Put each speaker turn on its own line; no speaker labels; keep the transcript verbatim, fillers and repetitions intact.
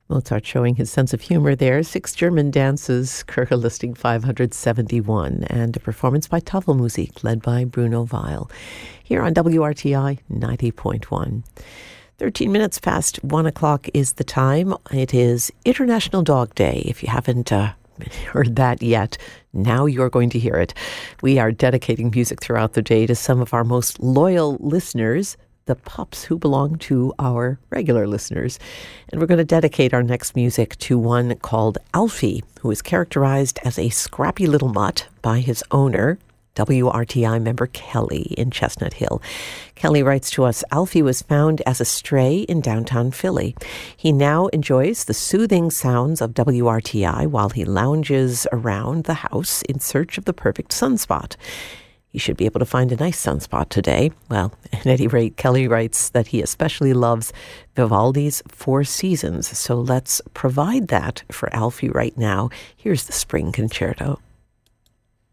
Mozart showing his sense of humor there. Six German dances, Kirche listing five hundred seventy-one, and a performance by Tafelmusik led by Bruno Weil. Here on W R T I ninety point one. thirteen minutes past one o'clock is the time. It is International Dog Day. If you haven't uh, heard that yet, now you're going to hear it. We are dedicating music throughout the day to some of our most loyal listeners, the pups who belong to our regular listeners. And we're going to dedicate our next music to one called Alfie, who is characterized as a scrappy little mutt by his owner, W R T I member Kelly in Chestnut Hill. Kelly writes to us, Alfie was found as a stray in downtown Philly. He now enjoys the soothing sounds of W R T I while he lounges around the house in search of the perfect sunspot. He should be able to find a nice sunspot today. Well, at any rate, Kelly writes that he especially loves Vivaldi's Four Seasons. So let's provide that for Alfie right now. Here's the Spring Concerto.